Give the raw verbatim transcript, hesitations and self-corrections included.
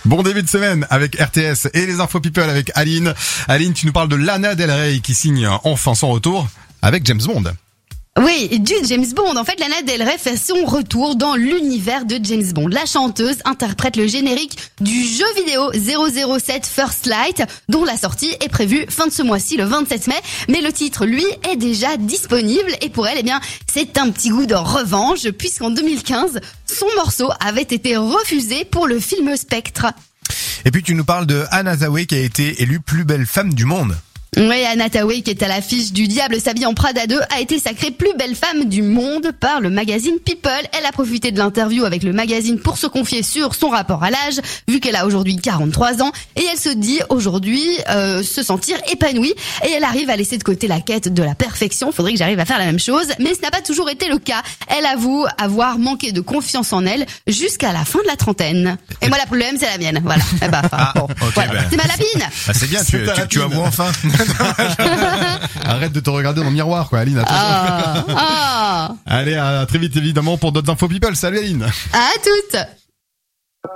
Bon début de semaine avec R T S et les Infos People avec Aline. Aline, tu nous parles de Lana Del Rey qui signe enfin son retour avec James Bond. Oui, du James Bond. En fait, Lana Del Rey fait son retour dans l'univers de James Bond. La chanteuse interprète le générique du jeu vidéo zéro zéro sept First Light, dont la sortie est prévue fin de ce mois-ci, le vingt-sept mai. Mais le titre, lui, est déjà disponible. Et pour elle, eh bien, c'est un petit goût de revanche, puisqu'en deux mille quinze, son morceau avait été refusé pour le film Spectre. Et puis tu nous parles de Anne Hathaway qui a été élue plus belle femme du monde. Oui, Anne Hathaway, qui est à l'affiche du Diable s'habille en Prada deux, a été sacrée plus belle femme du monde par le magazine People. Elle a profité de l'interview avec le magazine pour se confier sur son rapport à l'âge, vu qu'elle a aujourd'hui quarante-trois ans, et elle se dit aujourd'hui euh, se sentir épanouie, et elle arrive à laisser de côté la quête de la perfection. Faudrait que j'arrive à faire la même chose, mais ce n'a pas toujours été le cas. Elle avoue avoir manqué de confiance en elle jusqu'à la fin de la trentaine. Et moi, la problème, c'est la mienne. Voilà. Eh ben, enfin, bon, okay, voilà. ben. C'est ma lapine. Bah, c'est bien, tu, tu, tu avoues enfin. Arrête de te regarder dans le miroir, quoi, Aline. Ah, ah. Allez, à très vite, évidemment, pour d'autres Infos People. Salut, Aline. À toutes.